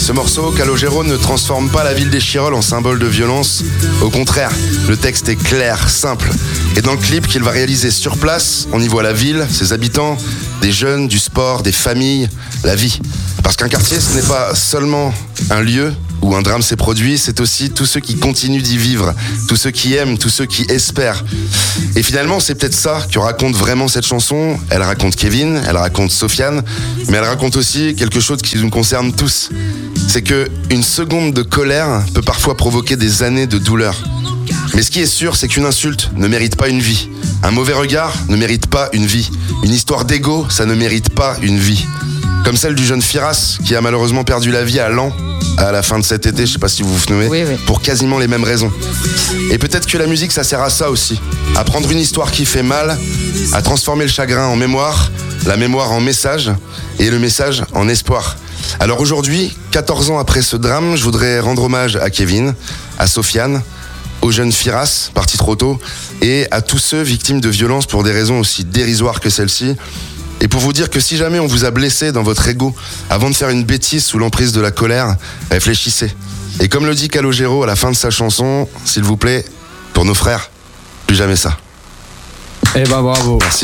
Ce morceau, Calogero, ne transforme pas la ville des Chirolles en symbole de violence. Au contraire, le texte est clair, simple. Et dans le clip qu'il va réaliser sur place, on y voit la ville, ses habitants, des jeunes, du sport, des familles, la vie. Parce qu'un quartier, ce n'est pas seulement un lieu où un drame s'est produit, c'est aussi tous ceux qui continuent d'y vivre, tous ceux qui aiment, tous ceux qui espèrent. Et finalement, c'est peut-être ça que raconte vraiment cette chanson. Elle raconte Kevin, elle raconte Sofiane, mais elle raconte aussi quelque chose qui nous concerne tous. C'est que une seconde de colère peut parfois provoquer des années de douleur. Mais ce qui est sûr, c'est qu'une insulte ne mérite pas une vie. Un mauvais regard ne mérite pas une vie. Une histoire d'ego, ça ne mérite pas une vie. Comme celle du jeune Firas, qui a malheureusement perdu la vie à Laon, à la fin de cet été, je sais pas si vous vous souvenez, oui. pour quasiment les mêmes raisons. Et peut-être que la musique, ça sert à ça aussi. À prendre une histoire qui fait mal, à transformer le chagrin en mémoire, la mémoire en message, et le message en espoir. Alors aujourd'hui, 14 ans après ce drame, je voudrais rendre hommage à Kevin, à Sofiane, au jeune Firas, parti trop tôt, et à tous ceux victimes de violences pour des raisons aussi dérisoires que celle-ci. Et pour vous dire que si jamais on vous a blessé dans votre ego, avant de faire une bêtise sous l'emprise de la colère, réfléchissez. Et comme le dit Calogero à la fin de sa chanson, s'il vous plaît, pour nos frères, plus jamais ça. Eh ben bravo. Merci.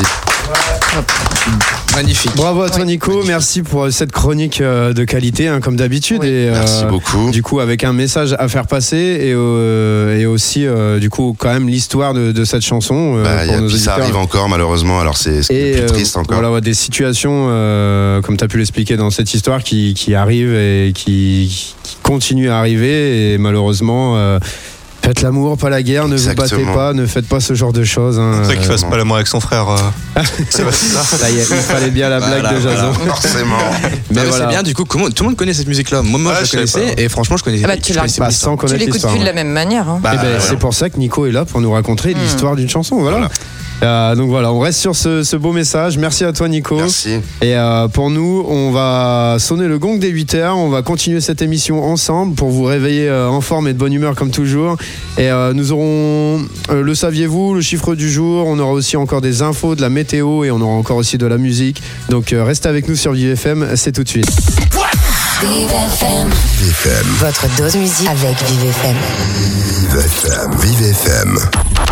Magnifique. Bravo à toi Nico, merci pour cette chronique de qualité comme d'habitude. Oui. Et, Merci beaucoup. Du coup avec un message à faire passer et aussi du coup quand même l'histoire de cette chanson pour nos puis ça auditeurs. arrive encore malheureusement, alors c'est plus triste encore. Voilà, des situations comme tu as pu l'expliquer dans cette histoire qui arrivent et qui continuent à arriver et malheureusement faites l'amour, pas la guerre, ne Exactement. vous battez pas, ne faites pas ce genre de choses. C'est vrai qu'il fasse pas l'amour avec son frère. C'est ça. Ça y est, il fallait bien la blague de Jason. Forcément. Mais voilà. c'est bien, du coup, tout le monde connaît cette musique-là. Moi je la connaissais et franchement, je connaissais Ah bah, tu je l'as connaissais Pas pas sans Tu connaître l'écoutes l'histoire. plus de Ouais. la même manière. Hein. Eh ben, c'est pour ça que Nico est là pour nous raconter l'histoire d'une chanson. Voilà. Donc voilà, on reste sur ce beau message. Merci à toi Nico. Merci. Et pour nous, on va sonner le gong des 8h. On va continuer cette émission ensemble pour vous réveiller en forme et de bonne humeur comme toujours. Et nous aurons le saviez-vous, le chiffre du jour. On aura aussi encore des infos, de la météo et on aura encore aussi de la musique. Donc restez avec nous sur Vive FM, c'est tout de suite. Vive FM. Votre dose musique avec Vive FM. Vive FM. Vive FM.